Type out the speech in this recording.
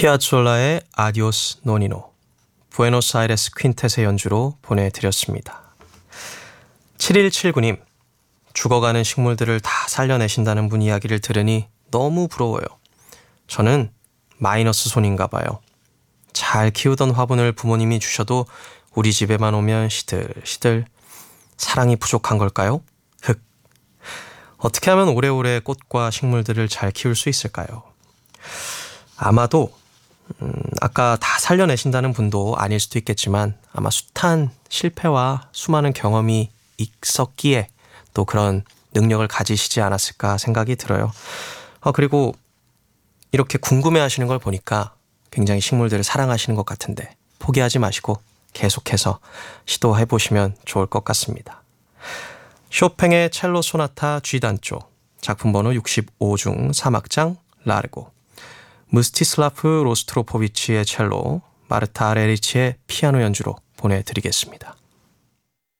피아졸라의 아디오스 노니노, 부에노스아이레스 퀸텟의 연주로 보내드렸습니다. 7179님, 죽어가는 식물들을 다 살려내신다는 분 이야기를 들으니 너무 부러워요. 저는 마이너스 손인가 봐요. 잘 키우던 화분을 부모님이 주셔도 우리 집에만 오면 시들시들. 사랑이 부족한 걸까요? 흑. 어떻게 하면 오래오래 꽃과 식물들을 잘 키울 수 있을까요? 아마도 아까 다 살려내신다는 분도 아닐 수도 있겠지만 아마 숱한 실패와 수많은 경험이 있었기에 또 그런 능력을 가지시지 않았을까 생각이 들어요. 그리고 이렇게 궁금해하시는 걸 보니까 굉장히 식물들을 사랑하시는 것 같은데 포기하지 마시고 계속해서 시도해보시면 좋을 것 같습니다. 쇼팽의 첼로 소나타 G단조, 작품 번호 65 중 3악장 라르고, 무스티슬라프 로스트로포비치의 첼로, 마르타 레리치의 피아노 연주로 보내드리겠습니다.